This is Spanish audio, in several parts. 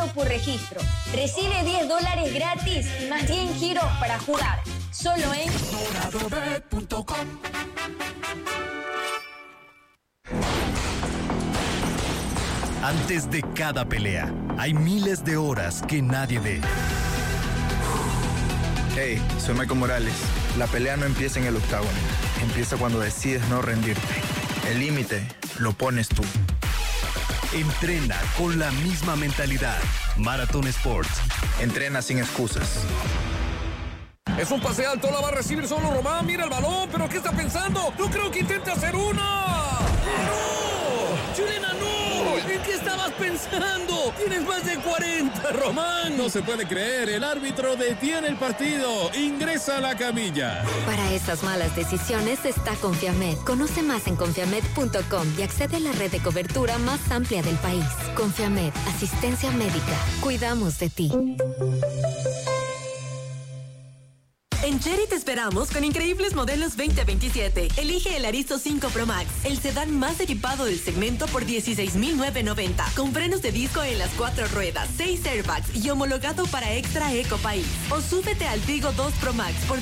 por registro. Recibe $10 gratis y más 10 giros para jugar. Solo en doradobet.com. Antes de cada pelea, hay miles de horas que nadie ve. Hey, soy Michael Morales. La pelea no empieza en el octágono. Empieza cuando decides no rendirte. El límite lo pones tú. Entrena con la misma mentalidad. Marathon Sports. Entrena sin excusas. Es un pase alto, la va a recibir solo Román. Mira el balón, pero ¿qué está pensando? No creo que intente hacer una. ¡No! ¡Chilena, no! ¿En qué estabas pensando? Tienes más de 40, Román. No se puede creer, el árbitro detiene el partido. Ingresa a la camilla. Para esas malas decisiones está Confiamed. Conoce más en confiamed.com y accede a la red de cobertura más amplia del país. Confiamed, asistencia médica. Cuidamos de ti. En Chery te esperamos con increíbles modelos 2027. Elige el Arizo 5 Pro Max, el sedán más equipado del segmento por $16,990. Con frenos de disco en las 4 ruedas, 6 airbags y homologado para Extra Eco País. O súbete al Tigo 2 Pro Max por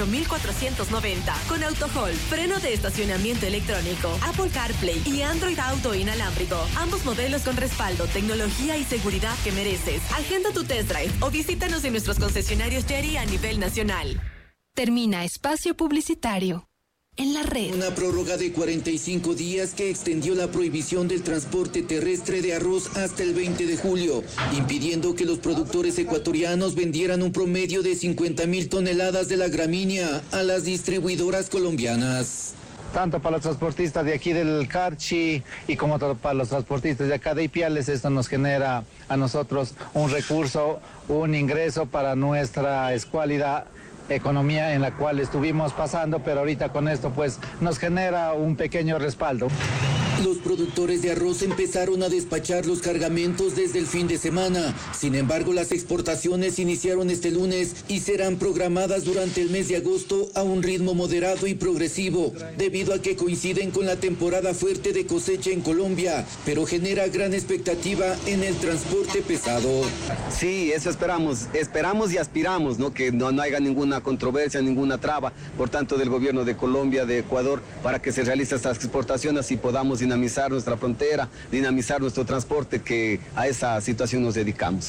$18,490. Con Auto Hold, freno de estacionamiento electrónico, Apple CarPlay y Android Auto inalámbrico. Ambos modelos con respaldo, tecnología y seguridad que mereces. Agenda tu test drive o visítanos en nuestros concesionarios Chery a nivel nacional. Termina espacio publicitario en la red. Una prórroga de 45 días que extendió la prohibición del transporte terrestre de arroz hasta el 20 de julio, impidiendo que los productores ecuatorianos vendieran un promedio de 50,000 toneladas de la gramínea a las distribuidoras colombianas. Tanto para los transportistas de aquí del Carchi y como para los transportistas de acá de Ipiales, esto nos genera a nosotros un recurso, un ingreso para nuestra escuálida economía en la cual estuvimos pasando, pero ahorita con esto pues nos genera un pequeño respaldo. Los productores de arroz empezaron a despachar los cargamentos desde el fin de semana. Sin embargo, las exportaciones iniciaron este lunes y serán programadas durante el mes de agosto a un ritmo moderado y progresivo, debido a que coinciden con la temporada fuerte de cosecha en Colombia, pero genera gran expectativa en el transporte pesado. Sí, eso esperamos y aspiramos, ¿no? Que no haya ninguna controversia, ninguna traba, por tanto, del gobierno de Colombia, de Ecuador, para que se realicen estas exportaciones y podamos dinamizar nuestra frontera, dinamizar nuestro transporte, que a esa situación nos dedicamos.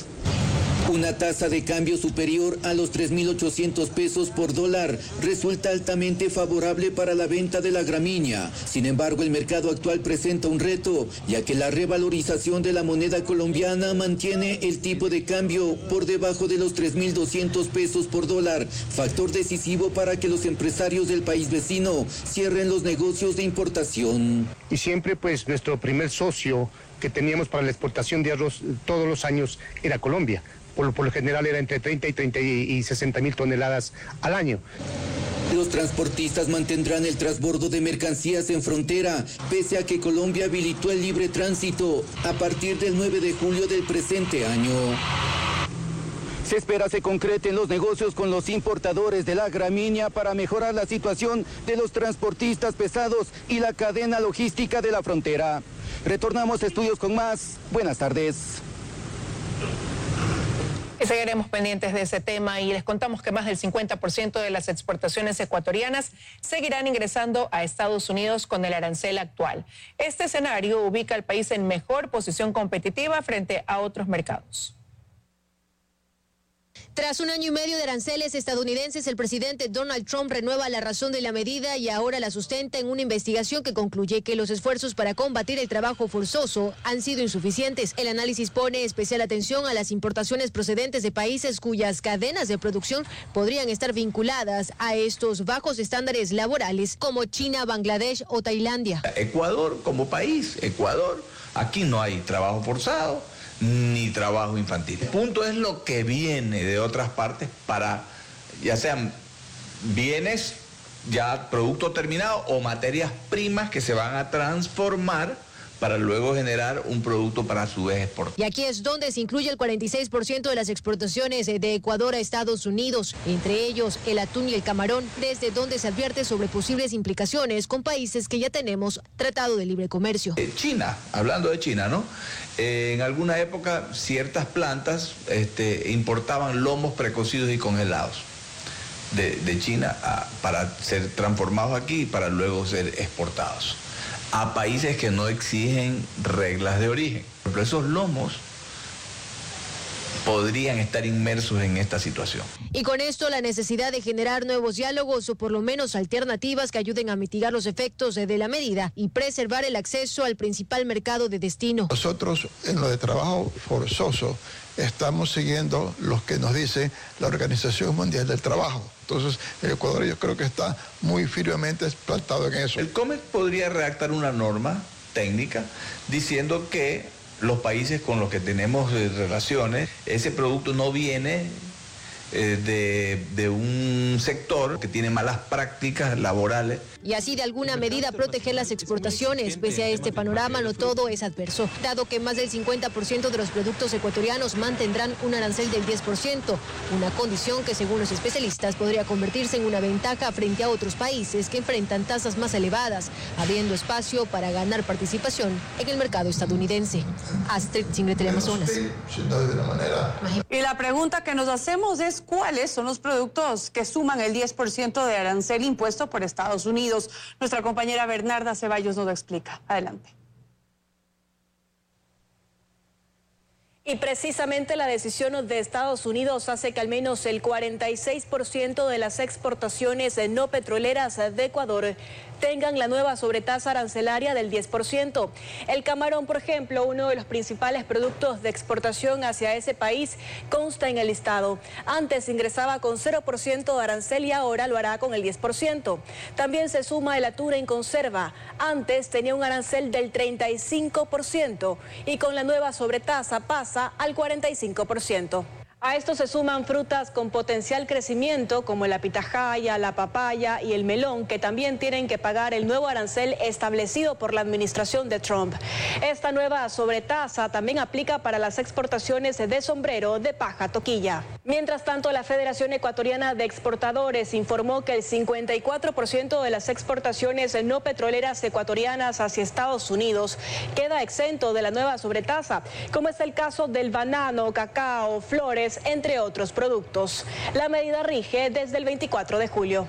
Una tasa de cambio superior a los 3.800 pesos por dólar resulta altamente favorable para la venta de la gramínea. Sin embargo, el mercado actual presenta un reto, ya que la revalorización de la moneda colombiana mantiene el tipo de cambio por debajo de los 3.200 pesos por dólar, factor decisivo para que los empresarios del país vecino cierren los negocios de importación. Y siempre pues nuestro primer socio que teníamos para la exportación de arroz todos los años era Colombia. Por lo general era entre 30 y 60,000 toneladas al año. Los transportistas mantendrán el transbordo de mercancías en frontera, pese a que Colombia habilitó el libre tránsito a partir del 9 de julio del presente año. Se espera se concreten los negocios con los importadores de la gramínea para mejorar la situación de los transportistas pesados y la cadena logística de la frontera. Retornamos a estudios con más. Buenas tardes. Y seguiremos pendientes de ese tema y les contamos que más del 50% de las exportaciones ecuatorianas seguirán ingresando a Estados Unidos con el arancel actual. Este escenario ubica al país en mejor posición competitiva frente a otros mercados. Tras 1 año y medio de aranceles estadounidenses, el presidente Donald Trump renueva la razón de la medida y ahora la sustenta en una investigación que concluye que los esfuerzos para combatir el trabajo forzoso han sido insuficientes. El análisis pone especial atención a las importaciones procedentes de países cuyas cadenas de producción podrían estar vinculadas a estos bajos estándares laborales, como China, Bangladesh o Tailandia. Ecuador como país, aquí no hay trabajo forzado ni trabajo infantil. El punto es lo que viene de otras partes para, ya sean bienes, ya producto terminado o materias primas que se van a transformar para luego generar un producto para a su vez exportar. Y aquí es donde se incluye el 46% de las exportaciones de Ecuador a Estados Unidos, entre ellos el atún y el camarón, desde donde se advierte sobre posibles implicaciones con países que ya tenemos tratado de libre comercio. China, hablando de China, ¿no? En alguna época ciertas plantas importaban lomos precocidos y congelados de China para ser transformados aquí y para luego ser exportados a países que no exigen reglas de origen. Por ejemplo, esos lomos podrían estar inmersos en esta situación. Y con esto la necesidad de generar nuevos diálogos o por lo menos alternativas que ayuden a mitigar los efectos de la medida y preservar el acceso al principal mercado de destino. Nosotros en lo de trabajo forzoso estamos siguiendo lo que nos dice la Organización Mundial del Trabajo. Entonces, el Ecuador yo creo que está muy firmemente plantado en eso. El COMEX podría redactar una norma técnica diciendo que los países con los que tenemos relaciones, ese producto no viene de un sector que tiene malas prácticas laborales. Y así de alguna medida proteger las exportaciones. Pese a este panorama, no todo es adverso, dado que más del 50% de los productos ecuatorianos mantendrán un arancel del 10%, una condición que según los especialistas podría convertirse en una ventaja frente a otros países que enfrentan tasas más elevadas, abriendo espacio para ganar participación en el mercado estadounidense. Astrid Singre, Teleamazonas. Y la pregunta que nos hacemos es ¿cuáles son los productos que suman el 10% de arancel impuesto por Estados Unidos? Nuestra compañera Bernarda Ceballos nos lo explica. Adelante. Y precisamente la decisión de Estados Unidos hace que al menos el 46% de las exportaciones no petroleras de Ecuador tengan la nueva sobretasa arancelaria del 10%. El camarón, por ejemplo, uno de los principales productos de exportación hacia ese país, consta en el listado. Antes ingresaba con 0% de arancel y ahora lo hará con el 10%. También se suma el atún en conserva. Antes tenía un arancel del 35% y con la nueva sobretasa pasa al 45%. A esto se suman frutas con potencial crecimiento como la pitahaya, la papaya y el melón, que también tienen que pagar el nuevo arancel establecido por la administración de Trump. Esta nueva sobretasa también aplica para las exportaciones de sombrero, de paja, toquilla. Mientras tanto, la Federación Ecuatoriana de Exportadores informó que el 54% de las exportaciones no petroleras ecuatorianas hacia Estados Unidos queda exento de la nueva sobretasa, como es el caso del banano, cacao, flores, entre otros productos. La medida rige desde el 24 de julio.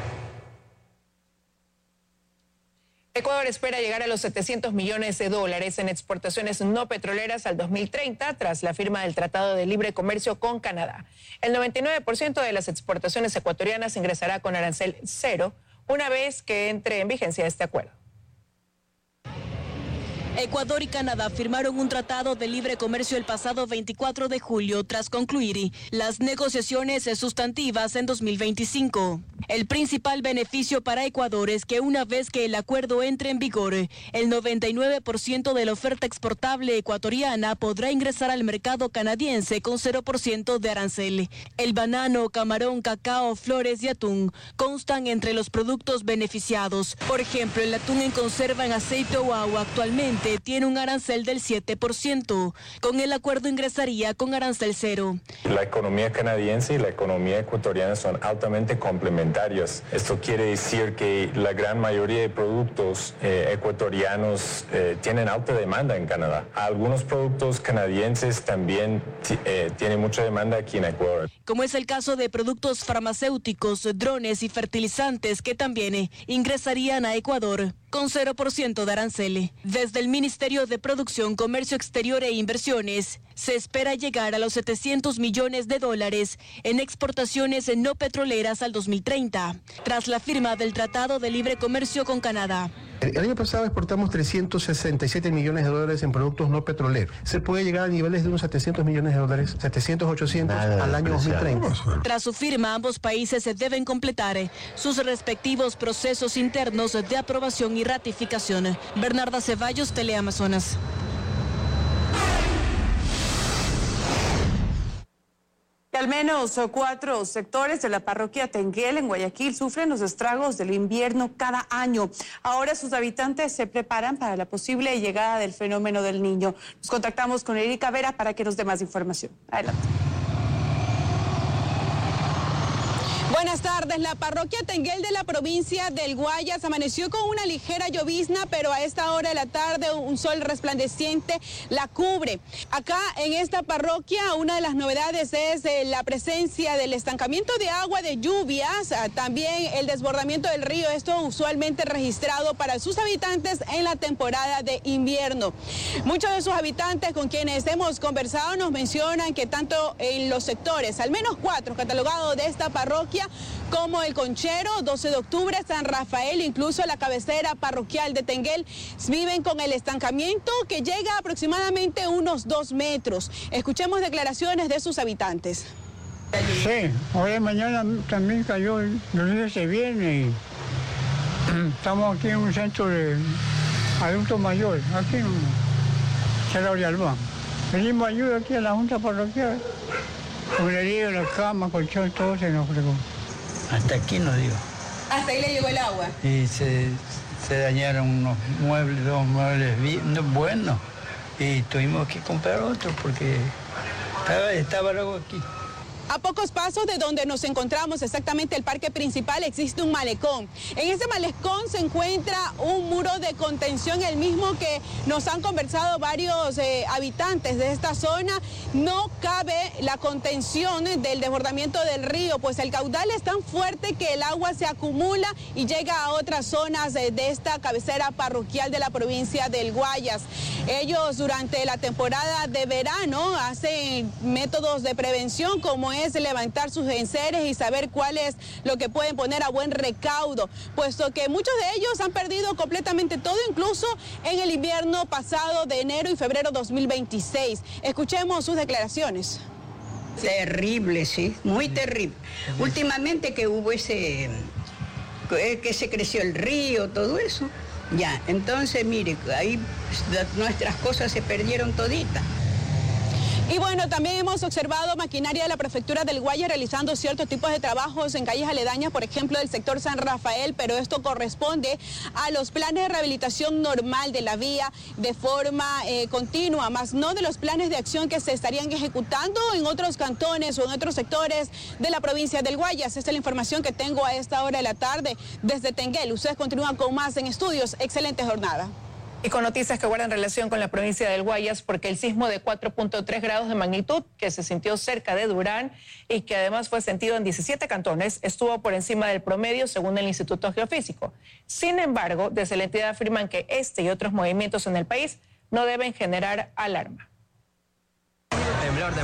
Ecuador espera llegar a los 700 millones de dólares en exportaciones no petroleras al 2030 tras la firma del Tratado de Libre Comercio con Canadá. El 99% de las exportaciones ecuatorianas ingresará con arancel cero una vez que entre en vigencia este acuerdo. Ecuador y Canadá firmaron un tratado de libre comercio el pasado 24 de julio tras concluir las negociaciones sustantivas en 2025. El principal beneficio para Ecuador es que una vez que el acuerdo entre en vigor, el 99% de la oferta exportable ecuatoriana podrá ingresar al mercado canadiense con 0% de arancel. El banano, camarón, cacao, flores y atún constan entre los productos beneficiados. Por ejemplo, el atún en conserva en aceite o agua actualmente tiene un arancel del 7%. Con el acuerdo ingresaría con arancel cero. La economía canadiense y la economía ecuatoriana son altamente complementarias. Esto quiere decir que la gran mayoría de productos ecuatorianos tienen alta demanda en Canadá. Algunos productos canadienses también tienen mucha demanda aquí en Ecuador. Como es el caso de productos farmacéuticos, drones y fertilizantes que también ingresarían a Ecuador con 0% de arancel. Desde el Ministerio de Producción, Comercio Exterior e Inversiones, se espera llegar a los 700 millones de dólares en exportaciones no petroleras al 2030, tras la firma del Tratado de Libre Comercio con Canadá. El año pasado exportamos 367 millones de dólares en productos no petroleros. Se puede llegar a niveles de unos 700 millones de dólares, 700, 800 al año 2030. Tras su firma, ambos países deben completar sus respectivos procesos internos de aprobación y ratificación. Bernarda Ceballos, Teleamazonas. Y Al menos 4 sectores de la parroquia Tenguel en Guayaquil sufren los estragos del invierno cada año. Ahora sus habitantes se preparan para la posible llegada del fenómeno del Niño. Nos contactamos con Erika Vera para que nos dé más información. Adelante. Buenas tardes. La parroquia Tenguel de la provincia del Guayas amaneció con una ligera llovizna, pero a esta hora de la tarde un sol resplandeciente la cubre. Acá en esta parroquia una de las novedades es la presencia del estancamiento de agua de lluvias, también el desbordamiento del río, esto usualmente registrado para sus habitantes en la temporada de invierno. Muchos de sus habitantes con quienes hemos conversado nos mencionan que tanto en los sectores, al menos 4 catalogados de esta parroquia, como el Conchero, 12 de octubre, San Rafael, incluso la cabecera parroquial de Tenguel, viven con el estancamiento que llega a aproximadamente unos 2 metros. Escuchemos declaraciones de sus habitantes. Sí, hoy de mañana también cayó, se viene y estamos aquí en un centro de adultos mayores, aquí en Cerro de Albán. Pedimos ayuda aquí a la Junta Parroquial. Cubrería, la cama, colchón, todo se nos fregó. Hasta aquí no digo. ¿Hasta ahí le llegó el agua? Y se dañaron unos muebles, 2 muebles buenos. Y tuvimos que comprar otro porque estaba el agua aquí. A pocos pasos de donde nos encontramos, exactamente el parque principal, existe un malecón. En ese malecón se encuentra un muro de contención, el mismo que nos han conversado varios habitantes de esta zona. No cabe la contención del desbordamiento del río, pues el caudal es tan fuerte que el agua se acumula y llega a otras zonas de esta cabecera parroquial de la provincia del Guayas. Ellos durante la temporada de verano hacen métodos de prevención como es levantar sus enseres y saber cuál es lo que pueden poner a buen recaudo, puesto que muchos de ellos han perdido completamente todo, incluso en el invierno pasado de enero y febrero 2026. Escuchemos sus declaraciones. Terrible, sí, muy terrible. Últimamente que hubo que se creció el río, todo eso, ya, entonces mire, ahí nuestras cosas se perdieron toditas. Y bueno, también hemos observado maquinaria de la prefectura del Guayas realizando ciertos tipos de trabajos en calles aledañas, por ejemplo, del sector San Rafael, pero esto corresponde a los planes de rehabilitación normal de la vía de forma continua, más no de los planes de acción que se estarían ejecutando en otros cantones o en otros sectores de la provincia del Guayas. Esta es la información que tengo a esta hora de la tarde desde Tenguel. Ustedes continúan con más en Estudios. Excelente jornada. Y con noticias que guardan relación con la provincia del Guayas, porque el sismo de 4.3 grados de magnitud que se sintió cerca de Durán y que además fue sentido en 17 cantones, estuvo por encima del promedio según el Instituto Geofísico. Sin embargo, desde la entidad afirman que este y otros movimientos en el país no deben generar alarma. Temblor.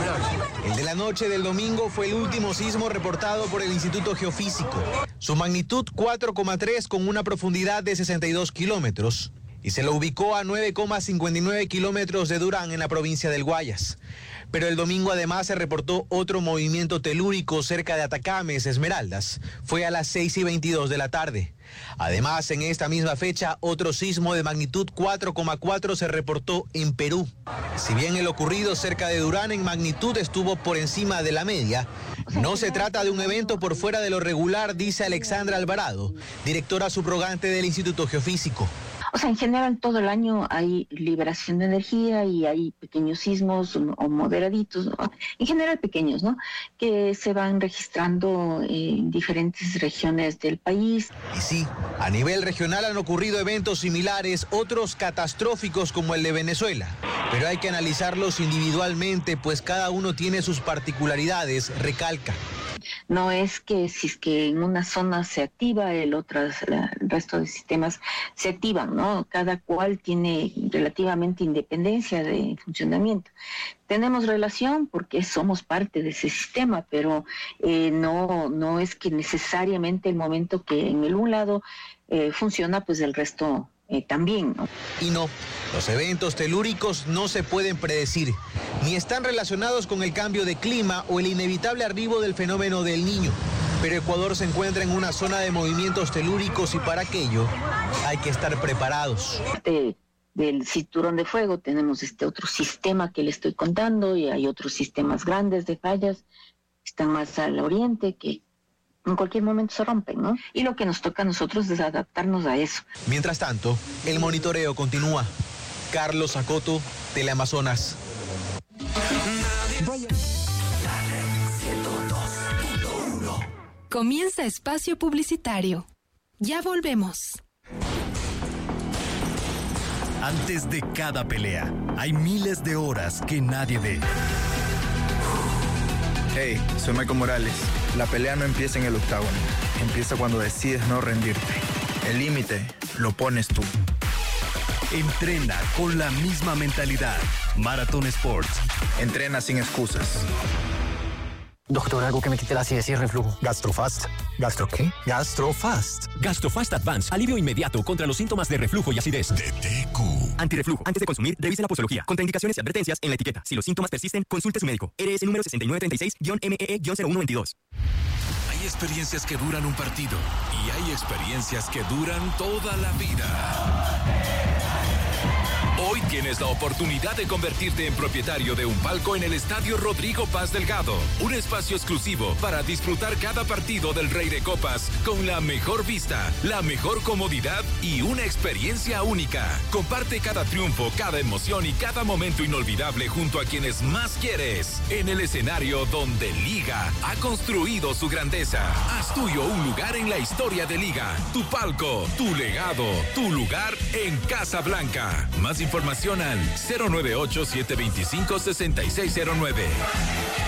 El de la noche del domingo fue el último sismo reportado por el Instituto Geofísico. Su magnitud 4,3 con una profundidad de 62 kilómetros. Y se lo ubicó a 9,59 kilómetros de Durán en la provincia del Guayas. Pero el domingo además se reportó otro movimiento telúrico cerca de Atacames, Esmeraldas. Fue a las 6:22 de la tarde. Además, en esta misma fecha, otro sismo de magnitud 4,4 se reportó en Perú. Si bien el ocurrido cerca de Durán en magnitud estuvo por encima de la media, no se trata de un evento por fuera de lo regular, dice Alexandra Alvarado, directora subrogante del Instituto Geofísico. O sea, en general todo el año hay liberación de energía y hay pequeños sismos o moderaditos, en general pequeños, ¿no? Que se van registrando en diferentes regiones del país. Y sí, a nivel regional han ocurrido eventos similares, otros catastróficos como el de Venezuela. Pero hay que analizarlos individualmente, pues cada uno tiene sus particularidades, recalca. No es que si es que en una zona se activa, el resto de sistemas se activan, ¿no? Cada cual tiene relativamente independencia de funcionamiento. Tenemos relación porque somos parte de ese sistema, pero no es que necesariamente el momento que en el un lado funciona, pues el resto también, ¿no? Y no, los eventos telúricos no se pueden predecir, ni están relacionados con el cambio de clima o el inevitable arribo del fenómeno del Niño. Pero Ecuador se encuentra en una zona de movimientos telúricos y para aquello hay que estar preparados. del cinturón de fuego, tenemos este otro sistema que le estoy contando, y hay otros sistemas grandes de fallas, están más al oriente, que en cualquier momento se rompen, ¿no? Y lo que nos toca a nosotros es adaptarnos a eso. Mientras tanto, el monitoreo continúa. Carlos Acoto, Teleamazonas. Comienza espacio publicitario. Ya volvemos. Antes de cada pelea, hay miles de horas que nadie ve. Hey, soy Michael Morales. La pelea no empieza en el octágono. Empieza cuando decides no rendirte. El límite lo pones tú. Entrena con la misma mentalidad. Marathon Sports. Entrena sin excusas. Doctor, algo que me quite la acidez y el reflujo. Gastrofast. ¿Gastro qué? Gastrofast. Gastrofast Advance. Alivio inmediato contra los síntomas de reflujo y acidez. De TQ. Antirreflujo. Antes de consumir, revise la posología. Contraindicaciones y advertencias en la etiqueta. Si los síntomas persisten, consulte a su médico. RS número 6936-MEE-0122. Hay experiencias que duran un partido y hay experiencias que duran toda la vida. Hoy tienes la oportunidad de convertirte en propietario de un palco en el Estadio Rodrigo Paz Delgado. Un espacio exclusivo para disfrutar cada partido del Rey de Copas con la mejor vista, la mejor comodidad y una experiencia única. Comparte cada triunfo, cada emoción y cada momento inolvidable junto a quienes más quieres. En el escenario donde Liga ha construido su grandeza. Haz tuyo un lugar en la historia de Liga. Tu palco, tu legado, tu lugar en Casablanca. Más información al 098-725-6609.